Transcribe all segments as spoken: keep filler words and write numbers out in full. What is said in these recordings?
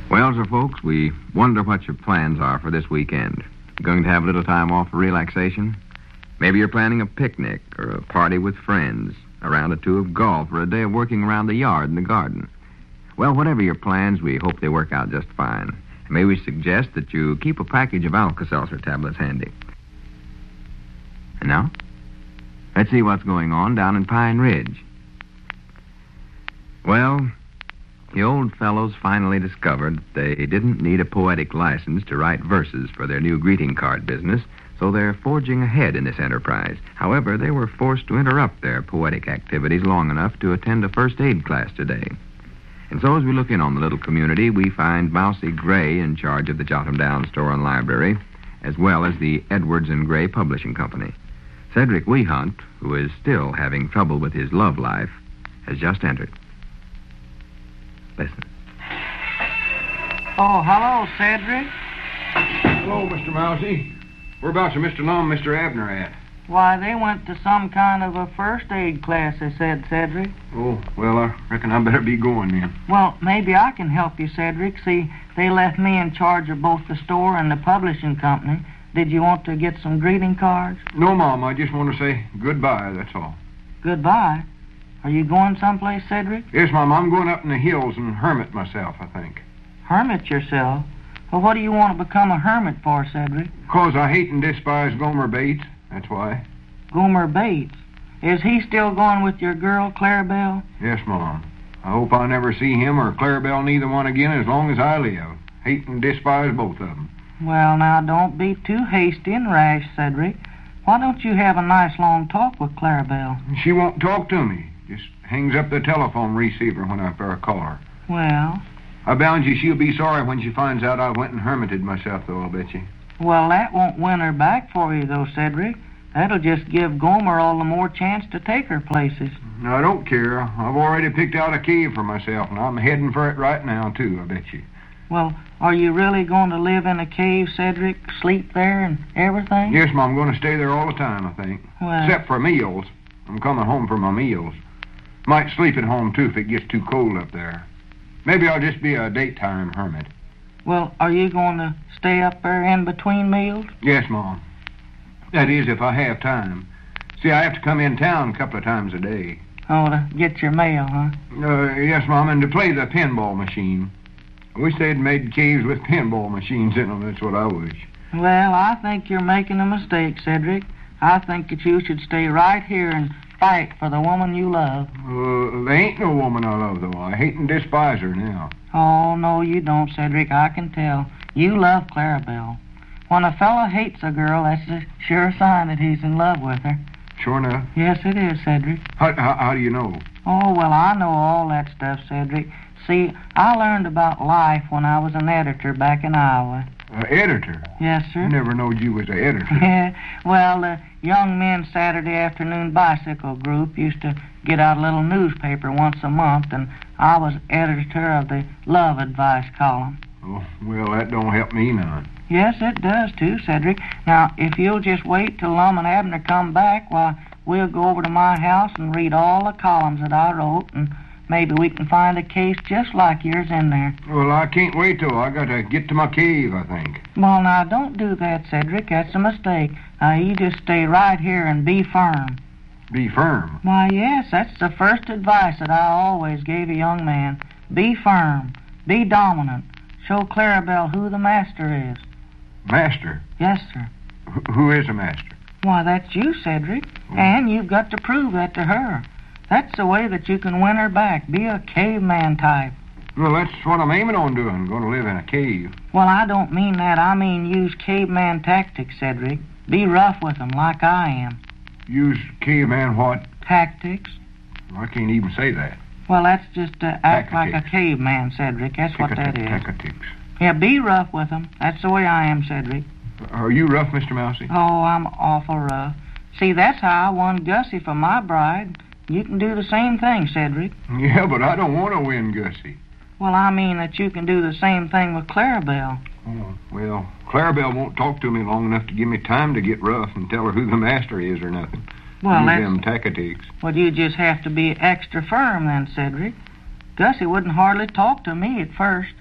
Well, sir, folks, we wonder what your plans are for this weekend. You're going to have a little time off for relaxation? Maybe you're planning a picnic or a party with friends, a round or two of golf, or a day of working around the yard and the garden. Well, whatever your plans, we hope they work out just fine. And may we suggest that you keep a package of Alka-Seltzer tablets handy. And now, let's see what's going on down in Pine Ridge. Well, the old fellows finally discovered they didn't need a poetic license to write verses for their new greeting card business, so they're forging ahead in this enterprise. However, they were forced to interrupt their poetic activities long enough to attend a first aid class today. And so as we look in on the little community, we find Mousy Gray in charge of the Jotham Down Store and Library, as well as the Edwards and Gray Publishing Company. Cedric Wehunt, who is still having trouble with his love life, has just entered. Listen. Oh, hello, Cedric. Hello, Mister Mousy. Whereabouts are Mister Lum and Mister Abner at? Why, they went to some kind of a first aid class, they said, Cedric. Oh, well, I reckon I better be going then. Well, maybe I can help you, Cedric. See, they left me in charge of both the store and the publishing company. Did you want to get some greeting cards? No, Mom, I just want to say goodbye, that's all. Goodbye? Are you going someplace, Cedric? Yes, Mom, I'm going up in the hills and hermit myself, I think. Hermit yourself? Well, what do you want to become a hermit for, Cedric? Because I hate and despise Gomer Bates, that's why. Gomer Bates? Is he still going with your girl, Clarabelle? Yes, Mom. I hope I never see him or Clarabelle, neither one again, as long as I live. Hate and despise both of them. Well, now, don't be too hasty and rash, Cedric. Why don't you have a nice long talk with Clarabelle? She won't talk to me. Just hangs up the telephone receiver when I first call her. Well? I bound you she'll be sorry when she finds out I went and hermited myself, though, I'll bet you. Well, that won't win her back for you, though, Cedric. That'll just give Gomer all the more chance to take her places. No, I don't care. I've already picked out a cave for myself, and I'm heading for it right now, too, I bet you. Well, are you really going to live in a cave, Cedric? Sleep there and everything? Yes, Mom, I'm going to stay there all the time, I think. Well, except for meals. I'm coming home for my meals. Might sleep at home, too, if it gets too cold up there. Maybe I'll just be a daytime hermit. Well, are you going to stay up there in between meals? Yes, Mom. That is, if I have time. See, I have to come in town a couple of times a day. Oh, to get your mail, huh? Uh, yes, Mom, and to play the pinball machine. I wish they'd made caves with pinball machines in them. That's what I wish. Well, I think you're making a mistake, Cedric. I think that you should stay right here and fight for the woman you love. Uh, there ain't no woman I love, though. I hate and despise her now. Oh, no, you don't, Cedric. I can tell. You love Clarabelle. When a fellow hates a girl, that's a sure sign that he's in love with her. Sure enough. Yes, it is, Cedric. How, how, how do you know? Oh, well, I know all that stuff, Cedric. See, I learned about life when I was an editor back in Iowa. An editor? Yes, sir. I never knowed you was an editor. Well, the Young Men's Saturday Afternoon Bicycle Group used to get out a little newspaper once a month, and I was editor of the Love Advice column. Oh, well, that don't help me none. Yes, it does, too, Cedric. Now, if you'll just wait till Lum and Abner come back, why, we'll go over to my house and read all the columns that I wrote, and maybe we can find a case just like yours in there. Well, I can't wait till I got to get to my cave, I think. Well, now, don't do that, Cedric. That's a mistake. Now, you just stay right here and be firm. Be firm? Why, yes, that's the first advice that I always gave a young man. Be firm. Be dominant. Show Clarabelle who the master is. Master? Yes, sir. Wh- who is a master? Why, that's you, Cedric. Oh. And you've got to prove that to her. That's the way that you can win her back. Be a caveman type. Well, that's what I'm aiming on doing, going to live in a cave. Well, I don't mean that. I mean use caveman tactics, Cedric. Be rough with them like I am. Use caveman what? Tactics. Well, I can't even say that. Well, that's just to act Tactics. like a caveman, Cedric. That's what that is. Tactics. Yeah, be rough with them. That's the way I am, Cedric. Are you rough, Mister Mousy? Oh, I'm awful rough. See, that's how I won Gussie for my bride. You can do the same thing, Cedric. Yeah, but I don't want to win Gussie. Well, I mean that you can do the same thing with Clarabelle. Oh, well, Clarabelle won't talk to me long enough to give me time to get rough and tell her who the master is or nothing. Well, Use that's... them tactics. Well, you just have to be extra firm then, Cedric. Gussie wouldn't hardly talk to me at first.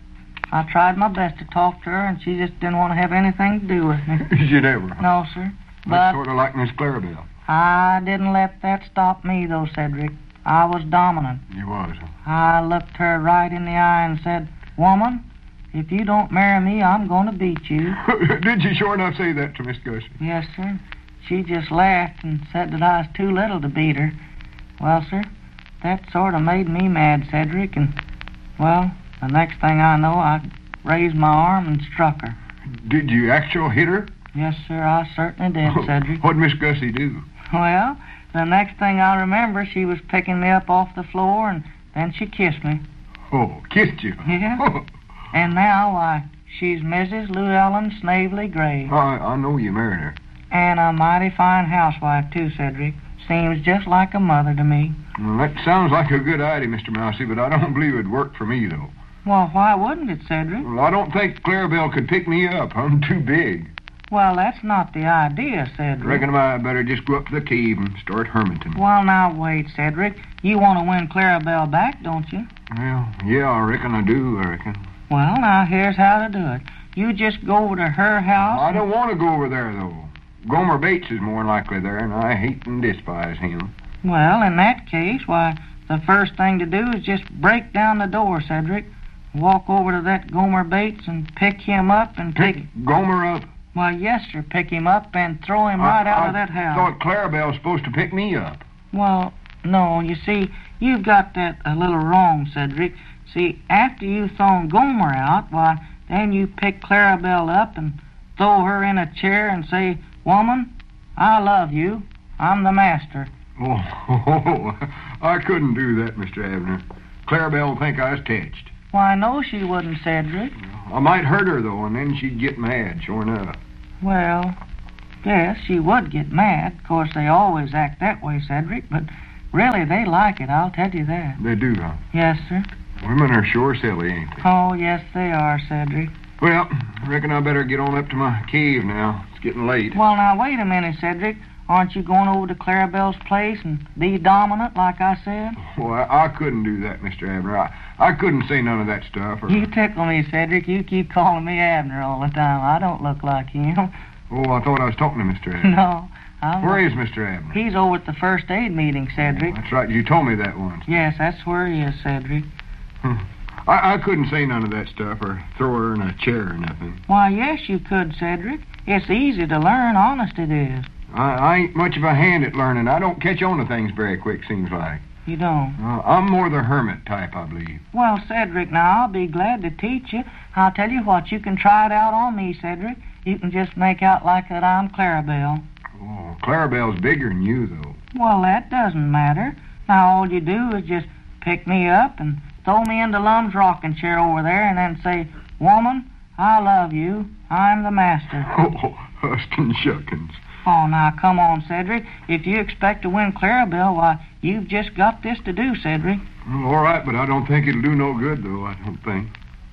I tried my best to talk to her, and she just didn't want to have anything to do with me. You never. No, sir. That's But sort of like Miss Clarabelle. I didn't let that stop me, though, Cedric. I was dominant. You was. I looked her right in the eye and said, "Woman, if you don't marry me, I'm going to beat you." Did you sure enough say that to Miss Gussie? Yes, sir. She just laughed and said that I was too little to beat her. Well, sir, that sort of made me mad, Cedric, and, well, the next thing I know, I raised my arm and struck her. Did you actually hit her? Yes, sir, I certainly did, Cedric. What'd Miss Gussie do? Well, the next thing I remember, she was picking me up off the floor, and then she kissed me. Oh, kissed you? Yeah. And now, why, she's Missus Llewellyn Snavely Gray. I, I know you married her. And a mighty fine housewife, too, Cedric. Seems just like a mother to me. Well, that sounds like a good idea, Mister Mousy, but I don't believe it'd work for me, though. Well, why wouldn't it, Cedric? Well, I don't think Clarabelle could pick me up. I'm too big. Well, that's not the idea, Cedric. Reckon I better just go up to the cave and start hermiting. Well, now, wait, Cedric. You want to win Clarabelle back, don't you? Well, yeah, I reckon I do, I reckon. Well, now, here's how to do it. You just go over to her house... I don't want to go over there, though. Gomer Bates is more likely there, and I hate and despise him. Well, in that case, why, the first thing to do is just break down the door, Cedric. Walk over to that Gomer Bates and pick him up and Pick take... Gomer up? Why, yes, sir, pick him up and throw him right I, out I of that house. I thought Clarabelle was supposed to pick me up. Well, no, you see, you've got that a little wrong, Cedric. See, after you've thrown Gomer out, why, then you pick Clarabelle up and throw her in a chair and say, "Woman, I love you. I'm the master." Oh, oh, oh, I couldn't do that, Mister Abner. Clarabelle will think I was touched. Why, no, she wouldn't, Cedric. I might hurt her, though, and then she'd get mad, sure enough. Well, yes, she would get mad. Of course, they always act that way, Cedric, but really, they like it, I'll tell you that. They do, huh? Yes, sir. Women are sure silly, ain't they? Oh, yes, they are, Cedric. Well, I reckon I better get on up to my cave now. It's getting late. Well, now, wait a minute, Cedric. Aren't you going over to Clarabelle's place and be dominant, like I said? Oh, I, I couldn't do that, Mister Abner. I, I couldn't say none of that stuff. Or... You tickle me, Cedric. You keep calling me Abner all the time. I don't look like him. Oh, I thought I was talking to Mister Abner. No. I'm Where not. is Mister Abner? He's over at the first aid meeting, Cedric. That's right. You told me that once. Yes, that's where he is, Cedric. Hmm. I, I couldn't say none of that stuff or throw her in a chair or nothing. Why, yes, you could, Cedric. It's easy to learn, honest it is. I, I ain't much of a hand at learning. I don't catch on to things very quick, seems like. You don't? Uh, I'm more the hermit type, I believe. Well, Cedric, now, I'll be glad to teach you. I'll tell you what, you can try it out on me, Cedric. You can just make out like that I'm Clarabelle. Oh, Clarabelle's bigger than you, though. Well, that doesn't matter. Now, all you do is just pick me up and throw me into Lum's rocking chair over there and then say, "Woman, I love you. I'm the master." Oh, hustin' shuckins. Oh, now, come on, Cedric. If you expect to win Clarabelle, why, you've just got this to do, Cedric. Well, all right, but I don't think it'll do no good, though, I don't think.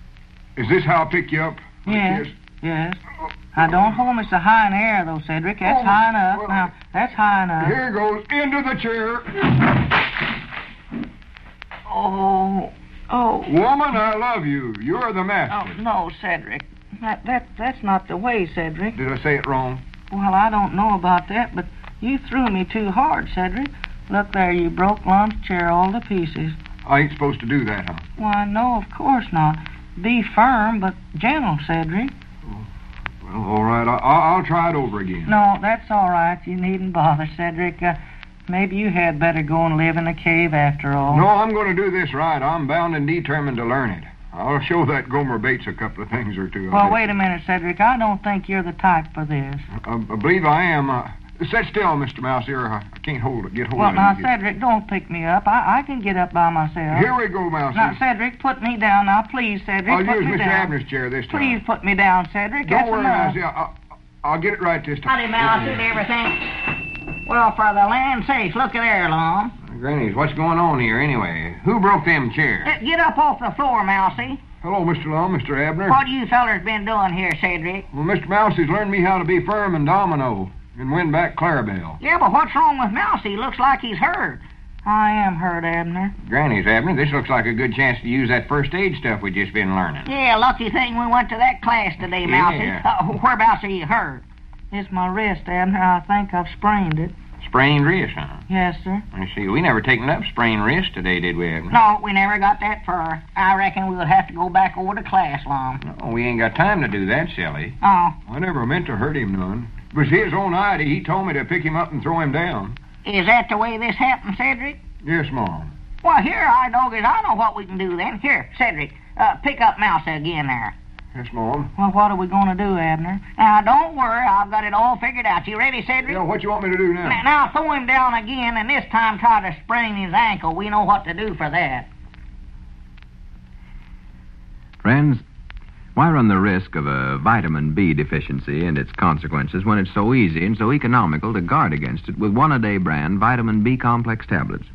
Is this how I pick you up? Like Yes, this? yes. Now, don't hold me so high in the air, though, Cedric. That's Oh, high enough. well, Now, that's high enough. Here goes into the chair. Oh, oh. Woman, I love you. You're the Oh, master. no, Cedric. That, that, that's not the way, Cedric. Did I say it wrong? Well, I don't know about that, but you threw me too hard, Cedric. Look there, you broke Lum's chair all to pieces. I ain't supposed to do that, huh? Why, no, of course not. Be firm, but gentle, Cedric. Well, all right. I, I, I'll try it over again. No, that's all right. You needn't bother, Cedric. Uh, maybe you had better go and live in a cave after all. No, I'm going to do this right. I'm bound and determined to learn it. I'll show that Gomer Bates a couple of things or two. Well, wait a minute, Cedric. I don't think you're the type for this. I, I believe I am. Uh, sit still, Mister Mouse, here. I, I can't hold it. Get hold Well, of it. now, Get- Cedric, don't pick me up. I, I can get up by myself. Here we go, Mouse. Now, Cedric, put me down. Now, please, Cedric, I'll put use me Mister down. Abner's chair this time. Please put me down, Cedric. Don't That's worry, enough. Mouse. I'll, I'll get it right this time. Howdy, Mouse, and everything. Well, for the land's sake, look at there, Lum. Grannies, what's going on here anyway? Who broke them chairs? Uh, Get up off the floor, Mousy. Hello, Mister Long, Mister Abner. What you fellers been doing here, Cedric? Well, Mister Mouse has learned me how to be firm and domino and win back Clarabelle. Yeah, but what's wrong with Mousy? Looks like he's hurt. I am hurt, Abner. Granny's, Abner, this looks like a good chance to use that first aid stuff we just been learning. Yeah, lucky thing we went to that class today, Mousy. Yeah. Uh, whereabouts are you hurt? It's my wrist, Abner. I think I've sprained it. Sprained wrist, huh? Yes, sir. I see. We never taken up sprained wrist today, did we, Abner? No, we never got that far. I reckon we would have to go back over to class, Lum. No, we ain't got time to do that, Sally. Oh, I never meant to hurt him none. It was his own idea. He told me to pick him up and throw him down. is that the way this happened, Cedric? Yes, Mom. Well, here, I doggies, I know what we can do then. Here, Cedric, uh, pick up Mousy again there. Yes, Mom. Well, what are we going to do, Abner? Now, don't worry, I've got it all figured out. You ready, Cedric? Yeah, what you want me to do now? Now, now throw him down again, and this time try to sprain his ankle. We know what to do for that. Friends, why run the risk of a vitamin B deficiency and its consequences when it's so easy and so economical to guard against it with one-a-day brand vitamin B complex tablets?